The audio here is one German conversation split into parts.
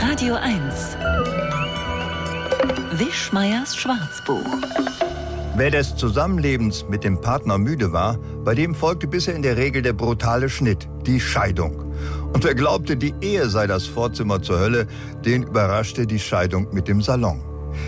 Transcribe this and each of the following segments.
Radio 1. Wischmeiers Schwarzbuch. Wer des Zusammenlebens mit dem Partner müde war, bei dem folgte bisher in der Regel der brutale Schnitt, die Scheidung. Und wer glaubte, die Ehe sei das Vorzimmer zur Hölle, den überraschte die Scheidung mit dem Salon.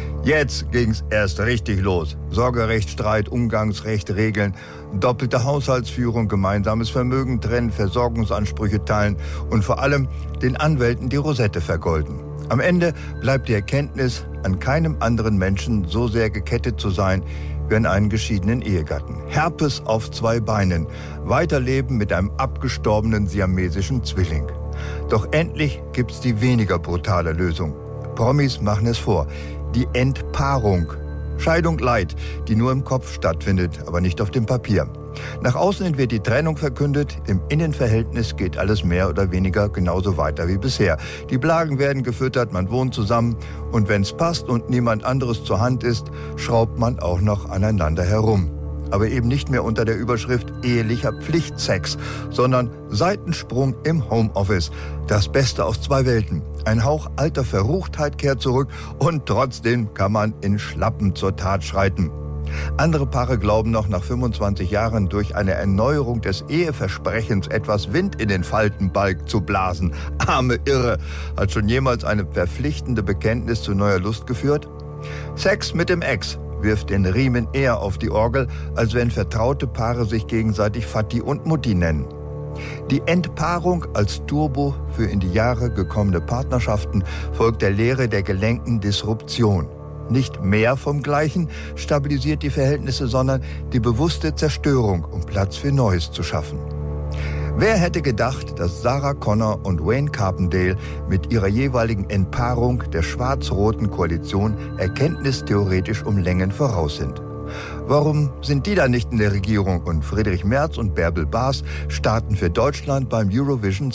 Jetzt ging's erst richtig los. Sorgerecht, Streit, Umgangsrecht, Regeln, doppelte Haushaltsführung, gemeinsames Vermögen trennen, Versorgungsansprüche teilen und vor allem den Anwälten die Rosette vergolden. Am Ende bleibt die Erkenntnis, an keinem anderen Menschen so sehr gekettet zu sein wie an einen geschiedenen Ehegatten. Herpes auf 2 Beinen, weiterleben mit einem abgestorbenen siamesischen Zwilling. Doch endlich gibt's die weniger brutale Lösung. Promis machen es vor. Die Entpaarung. Scheidung light, die nur im Kopf stattfindet, aber nicht auf dem Papier. Nach außen hin wird die Trennung verkündet, im Innenverhältnis geht alles mehr oder weniger genauso weiter wie bisher. Die Blagen werden gefüttert, man wohnt zusammen und wenn's passt und niemand anderes zur Hand ist, schraubt man auch noch aneinander herum. Aber eben nicht mehr unter der Überschrift ehelicher Pflichtsex, sondern Seitensprung im Homeoffice. Das Beste aus 2 Welten. Ein Hauch alter Verruchtheit kehrt zurück und trotzdem kann man in Schlappen zur Tat schreiten. Andere Paare glauben noch, nach 25 Jahren durch eine Erneuerung des Eheversprechens etwas Wind in den Faltenbalg zu blasen. Arme Irre. Hat schon jemals eine verpflichtende Bekenntnis zu neuer Lust geführt? Sex mit dem Ex wirft den Riemen eher auf die Orgel, als wenn vertraute Paare sich gegenseitig Vati und Mutti nennen. Die Entpaarung als Turbo für in die Jahre gekommene Partnerschaften folgt der Lehre der gelenkten Disruption. Nicht mehr vom Gleichen stabilisiert die Verhältnisse, sondern die bewusste Zerstörung, um Platz für Neues zu schaffen. Wer hätte gedacht, dass Sarah Connor und Wayne Carpendale mit ihrer jeweiligen Entpaarung der schwarz-roten Koalition erkenntnistheoretisch um Längen voraus sind? Warum sind die da nicht in der Regierung und Friedrich Merz und Bärbel Baas starten für Deutschland beim Eurovision